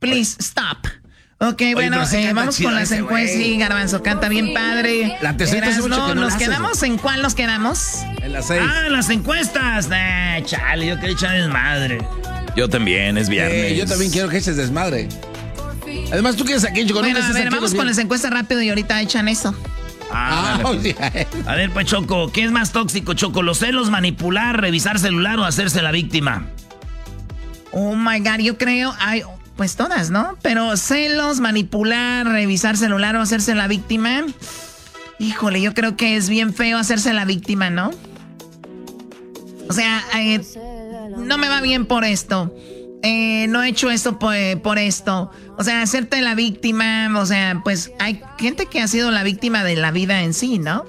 Please stop. Ok, bueno, vamos con las encuestas. Sí, Garbanzo canta bien padre. La tercera es mucho que no ¿Nos quedamos en cuál nos quedamos? En las 6. Ah, en las encuestas. Chale, yo quería echar desmadre. Yo también, es viernes. Yo también quiero que eches desmadre. Además, tú quieres aquí, Choco. Bueno, a ver, vamos con las encuestas rápido y ahorita echan eso. Pues. A ver, pues, Choco, ¿qué es más tóxico, Choco? ¿Los celos, manipular, revisar celular o hacerse la víctima? Oh, my God, yo creo... Pues todas, ¿no? Pero celos, manipular, revisar celular o hacerse la víctima. Híjole, yo creo que es bien feo hacerse la víctima, ¿no? O sea, no me va bien por esto. No he hecho esto por esto. O sea, hacerte la víctima, o sea, pues hay gente que ha sido la víctima de la vida en sí, ¿no?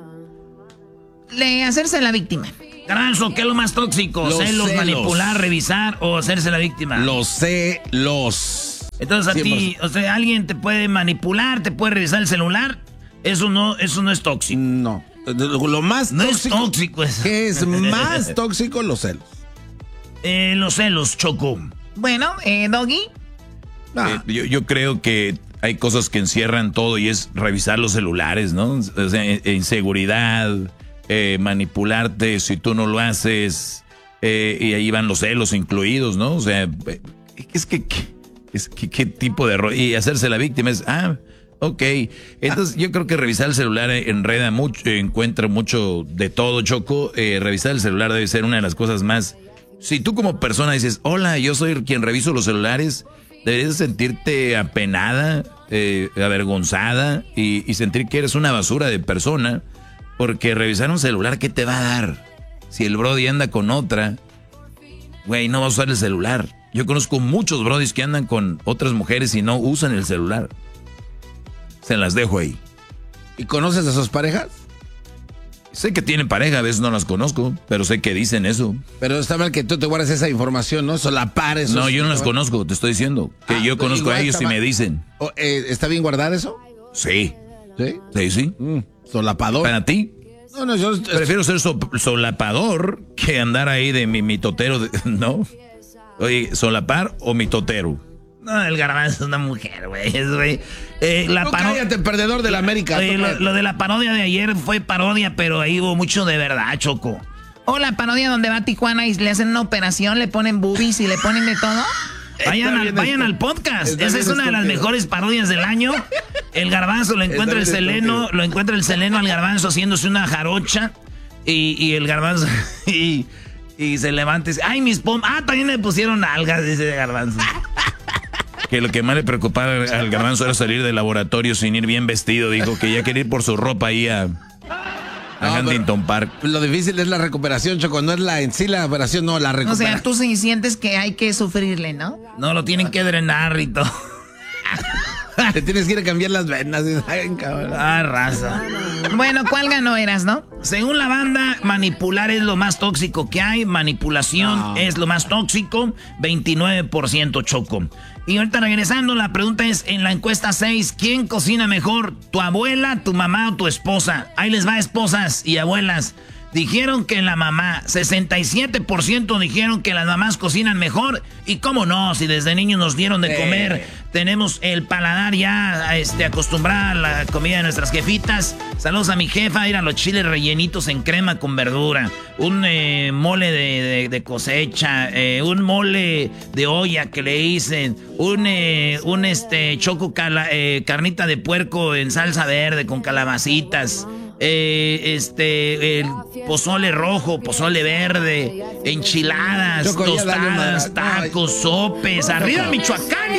Hacerse la víctima. Garbanzo, ¿qué es lo más tóxico? ¿Celos, manipular, revisar o hacerse la víctima? Los celos. Entonces a 100%. Ti, o sea, alguien te puede manipular, te puede revisar el celular. Eso no es tóxico. No. Lo más no tóxico. No es tóxico eso. ¿Qué es más tóxico? Los celos. Los celos, Choco. Bueno, Doggy. Yo creo que hay cosas que encierran todo y es revisar los celulares, ¿no? O sea, inseguridad. Manipularte si tú no lo haces, y ahí van los celos incluidos, ¿no? O sea, ¿qué tipo de error? Y hacerse la víctima es, ok. Entonces yo creo que revisar el celular enreda mucho, encuentra mucho de todo, Choco. Revisar el celular debe ser una de las cosas más... Si tú como persona dices, hola, yo soy quien reviso los celulares, deberías sentirte apenada, avergonzada y sentir que eres una basura de persona. Porque revisar un celular, ¿qué te va a dar? Si el brody anda con otra, güey, no va a usar el celular. Yo conozco muchos brodis que andan con otras mujeres y no usan el celular. Se las dejo ahí. ¿Y conoces a sus parejas? Sé que tienen pareja, a veces no las conozco, pero sé que dicen eso. Pero está mal que tú te guardes esa información, ¿no? Solapar eso. No, yo no las conozco, te estoy diciendo. Que yo conozco a ellos y me dicen. ¿Está bien guardar eso? Sí. ¿Sí? Sí. Solapador. ¿Para ti? No, yo prefiero ser solapador que andar ahí de mi totero, ¿no? Oye, ¿solapar o mi totero? No, el Garbanzo es una mujer, güey. Cállate, perdedor de la América. Oye, lo de la parodia de ayer fue parodia, pero ahí hubo mucho de verdad, Choco. O la parodia donde va a Tijuana y le hacen una operación, le ponen boobies y le ponen de todo. Vayan al podcast. Esa es una de las mejores parodias del año. El Garbanzo lo encuentra el Seleno al Garbanzo haciéndose una jarocha y el Garbanzo y se levanta y dice, ay, mis también me pusieron algas, dice el Garbanzo. Que lo que más le preocupaba al Garbanzo era salir del laboratorio sin ir bien vestido. Dijo que ya quería ir por su ropa ahí a Huntington Park. Lo difícil es la recuperación, Choco. No es en sí la operación, no, la recuperación. O sea, tú sí sientes que hay que sufrirle, ¿no? No, lo tienen que drenar y todo. Te tienes que ir a cambiar las venas. Raza. Bueno, ¿cuál ganó eras, no? Según la banda, manipular es lo más tóxico que hay. Manipulación es lo más tóxico. 29%, Choco. Y ahorita regresando, la pregunta es, en la encuesta 6, ¿quién cocina mejor? ¿Tu abuela, tu mamá o tu esposa? Ahí les va, esposas y abuelas. Dijeron que la mamá, 67% dijeron que las mamás cocinan mejor. Y cómo no, si desde niños nos dieron de comer, tenemos el paladar ya acostumbrado a la comida de nuestras jefitas. Saludos a mi jefa, ir a los chiles rellenitos en crema con verdura. Un mole de cosecha, un mole de olla que le hice, un choco carnita de puerco en salsa verde con calabacitas. El pozole rojo, pozole verde, enchiladas, tostadas, tacos, sopes, arriba Michoacán.